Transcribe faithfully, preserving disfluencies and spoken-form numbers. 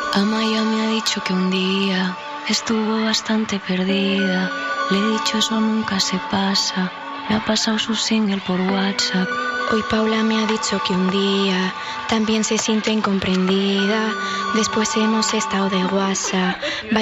Amaya me ha dicho que un día estuvo bastante perdida. Le he dicho eso nunca se pasa. Me ha pasado su single por WhatsApp. Hoy Paula me ha dicho que un día también se siente incomprendida. Después hemos estado de WhatsApp.